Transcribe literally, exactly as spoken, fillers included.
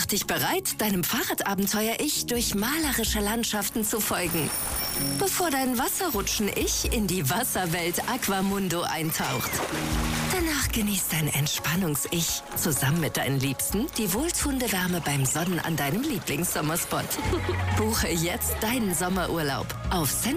Mach dich bereit, deinem Fahrradabenteuer-Ich durch malerische Landschaften zu folgen, bevor dein Wasserrutschen-Ich in die Wasserwelt Aquamundo eintaucht. Danach genießt dein Entspannungs-Ich zusammen mit deinen Liebsten die wohltuende Wärme beim Sonnen an deinem Lieblingssommerspot. Buche jetzt deinen Sommerurlaub auf